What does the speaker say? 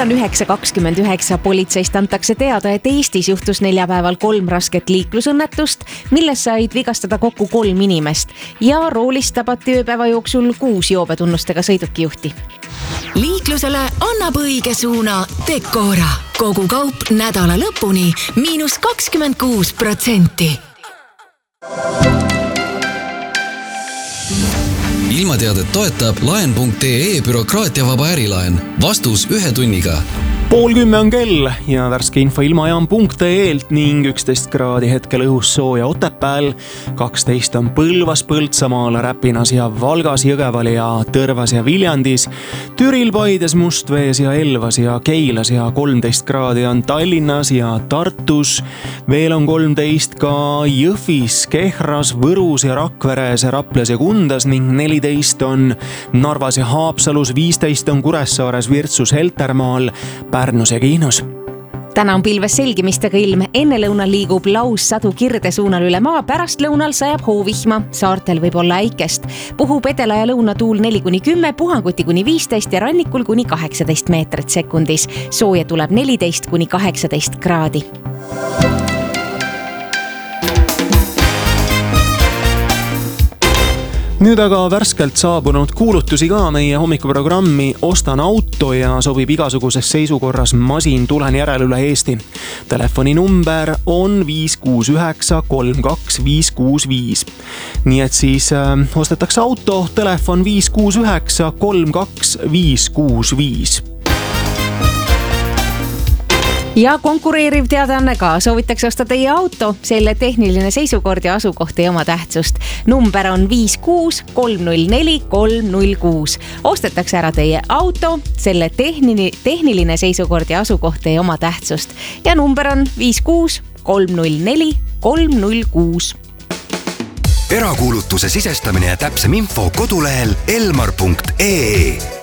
on 9:29. Politseist antakse teada, et Eestis juhtus neljapäeval 3 rasket liiklusõnnetust, milles said vigastada kokku 3 inimest ja roolist tabati ööpäeva jooksul 6 joobetunnustega sõidukijuhti. Liiklusele annab õige suuna Decora. Kogu kaup nädala lõpuni –26%. Ilmateadet toetab laen.ee bürokraatiavaba ärilaen. Vastus 1 tunniga. 9:30 on kell ja värske info ilmajaam.ee-lt ning 11 kraadi hetkel õhus sooja Otepääl, 12 on Põlvas, Põltsamaal, Räpinas ja Valgas, Jõgeval ja Tõrvas ja Viljandis, Türil, Paides, Mustvees ja Elvas ja Keilas ja 13 kraadi on Tallinnas ja Tartus, veel on 13 ka Jõhvis, Kehras, Võrus ja Rakveres, Raplas ja Kundas ning 14 on Narvas ja Haapsalus, 15 on Kuressaares, Virtsus, Heltermaal, Pärnus ja Kihnus. Täna on pilves selgimistega ilm, enne lõunal liigub laussadu Kirde suunal üle maa, pärast lõunal sajab hoovihma, saartel võib olla äikest. Puhub edela ja lõunatuul 4–10, puhanguti kuni 15 ja rannikul kuni 18 meetrit sekundis. Sooja tuleb 14–18 kraadi. Nüüd aga värskelt saabunud kuulutusi ka meie hommikuprogrammi Ostan auto ja sobib igasuguses seisukorras masin, tulen järel üle Eesti. Telefoninumber on 569 32 565. Nii et siis ostetakse auto, telefon 569 32 565. Ja konkureeriv teadaanne ka. Soovitakse osta teie auto, selle tehniline seisukord ja asukoht ei oma tähtsust. Number on 56 304 306. Ostetakse ära teie auto, selle tehniline seisukord ja asukoht ei oma tähtsust. Ja number on 56 304 306. Erakuulutuse sisestamine ja täpsem info kodulehel elmar.ee.